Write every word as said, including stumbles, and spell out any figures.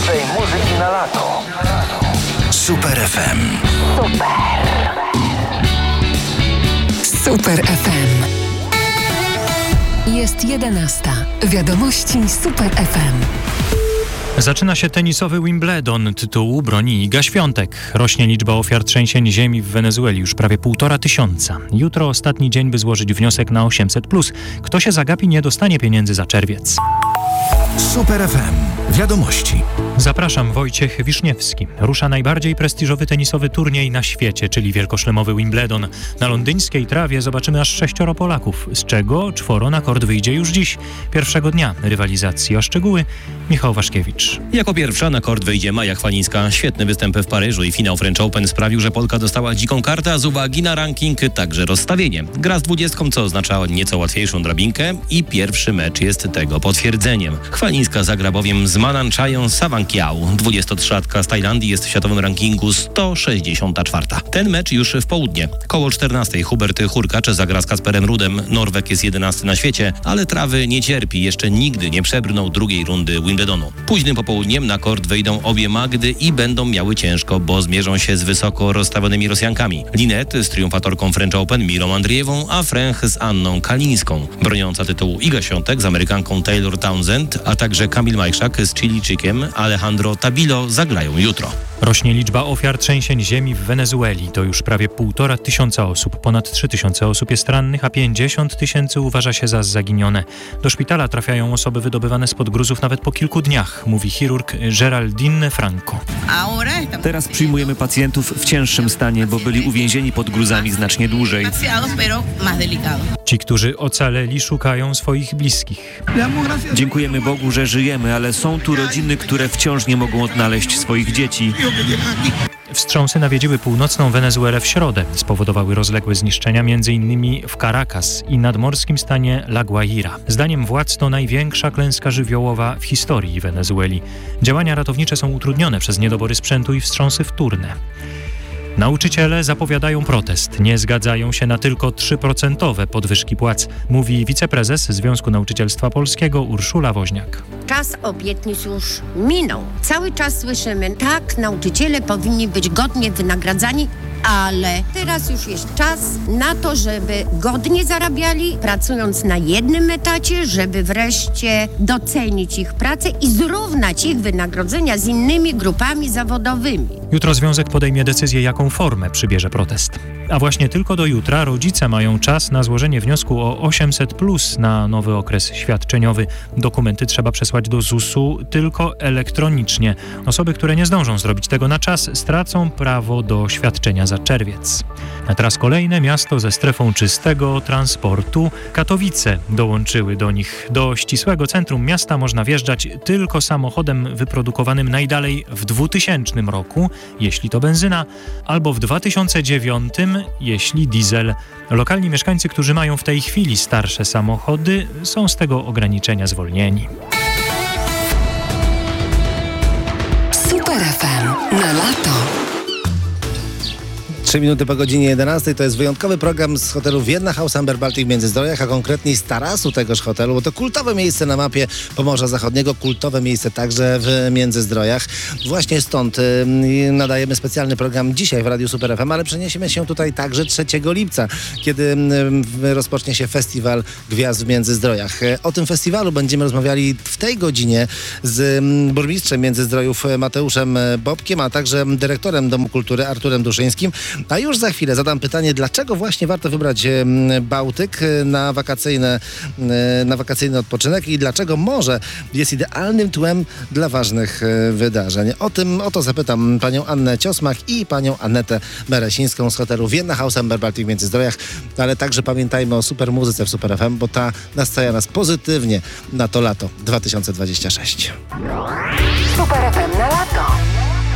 Najlepszej muzyki na lato. Super F M. Super. Super F M. Jest jedenasta. Wiadomości Super F M. Zaczyna się tenisowy Wimbledon. Tytułu broni Iga Świątek. Rośnie liczba ofiar trzęsień ziemi w Wenezueli, już prawie półtora tysiąca. Jutro ostatni dzień, by złożyć wniosek na osiemset plus. Kto się zagapi, nie dostanie pieniędzy za czerwiec. Super F M. Wiadomości. Zapraszam, Wojciech Wiszniewski. Rusza najbardziej prestiżowy tenisowy turniej na świecie, czyli wielkoszlemowy Wimbledon. Na londyńskiej trawie zobaczymy aż sześcioro Polaków, z czego czworo na kort wyjdzie już dziś, pierwszego dnia rywalizacji. O szczegóły Michał Waszkiewicz. Jako pierwsza na kort wyjdzie Maja Chwalińska. Świetny występ w Paryżu i finał French Open sprawił, że Polka dostała dziką kartę, a z uwagi na ranking także rozstawienie. Gra z dwudziestką, co oznacza nieco łatwiejszą drabinkę i pierwszy mecz jest tego potwierdzeniem. Chwalińska zagra bowiem z Mananchają Sawankiał. dwudziestotrzylatka z Tajlandii jest w światowym rankingu sto sześćdziesiąta czwarta. Ten mecz już w południe. Koło czternastej Hubert Hurkacz zagra z Kasperem Rudem. Norweg jest jedenasty na świecie, ale trawy nie cierpi. Jeszcze nigdy nie przebrnął drugiej rundy Wimbledonu. Późnym popołudniem na kort wyjdą obie Magdy i będą miały ciężko, bo zmierzą się z wysoko rozstawionymi Rosjankami. Linet z triumfatorką French Open Milą Andriewą, a Fręch z Anną Kalińską. Broniąca tytułu Iga Świątek z Amerykanką Taylor Townsend, a także Kamil Majszak z Chilijczykiem Alejandro Tabilo zagrają jutro. Rośnie liczba ofiar trzęsień ziemi w Wenezueli. To już prawie półtora tysiąca osób. Ponad trzy tysiące osób jest rannych, a pięćdziesiąt tysięcy uważa się za zaginione. Do szpitala trafiają osoby wydobywane spod gruzów nawet po kilku dniach, mówi chirurg Geraldine Franco. Teraz przyjmujemy pacjentów w cięższym stanie, bo byli uwięzieni pod gruzami znacznie dłużej. Ci, którzy ocaleli, szukają swoich bliskich. Dziękujemy Bogu, że żyjemy, ale są tu rodziny, które wciąż nie mogą odnaleźć swoich dzieci. Wstrząsy nawiedziły północną Wenezuelę w środę. Spowodowały rozległe zniszczenia m.in. w Caracas i nadmorskim stanie La Guaira. Zdaniem władz to największa klęska żywiołowa w historii Wenezueli. Działania ratownicze są utrudnione przez niedobory sprzętu i wstrząsy wtórne. Nauczyciele zapowiadają protest. Nie zgadzają się na tylko trzy procent podwyżki płac, mówi wiceprezes Związku Nauczycielstwa Polskiego Urszula Woźniak. Czas obietnic już minął. Cały czas słyszymy, tak, nauczyciele powinni być godnie wynagradzani, ale teraz już jest czas na to, żeby godnie zarabiali, pracując na jednym etacie, żeby wreszcie docenić ich pracę i zrównać ich wynagrodzenia z innymi grupami zawodowymi. Jutro związek podejmie decyzję, jaką formę przybierze protest. A właśnie tylko do jutra rodzice mają czas na złożenie wniosku o osiemset plus na nowy okres świadczeniowy. Dokumenty trzeba przesłać do zusu tylko elektronicznie. Osoby, które nie zdążą zrobić tego na czas, stracą prawo do świadczenia za czerwiec. A teraz kolejne miasto ze strefą czystego transportu. Katowice dołączyły do nich. Do ścisłego centrum miasta można wjeżdżać tylko samochodem wyprodukowanym najdalej w dwutysięcznym roku, jeśli to benzyna, albo w dwa tysiące dziewiątym, jeśli diesel. Lokalni mieszkańcy, którzy mają w tej chwili starsze samochody, są z tego ograniczenia zwolnieni. Super F M na lato. Trzy minuty po godzinie jedenastej to jest wyjątkowy program z hotelu Vienna House Amber Baltic w Międzyzdrojach, a konkretniej z tarasu tegoż hotelu, bo to kultowe miejsce na mapie Pomorza Zachodniego, kultowe miejsce także w Międzyzdrojach. Właśnie stąd y, nadajemy specjalny program dzisiaj w Radiu Super F M, ale przeniesiemy się tutaj także trzeciego lipca, kiedy y, rozpocznie się Festiwal Gwiazd w Międzyzdrojach. O tym festiwalu będziemy rozmawiali w tej godzinie z y, burmistrzem Międzyzdrojów Mateuszem Bobkiem, a także dyrektorem Domu Kultury Arturem Duszyńskim. A już za chwilę zadam pytanie, dlaczego właśnie warto wybrać Bałtyk na wakacyjne, na wakacyjny odpoczynek i dlaczego morze jest idealnym tłem dla ważnych wydarzeń. O tym, o to zapytam panią Annę Ciosmach i panią Annetę Meresińską z hotelu Vienna House Amber Baltic w Międzyzdrojach, ale także pamiętajmy o super muzyce w Super F M, bo ta nastaja nas pozytywnie na to lato dwa tysiące dwudzieste szóste. Super F M na lato.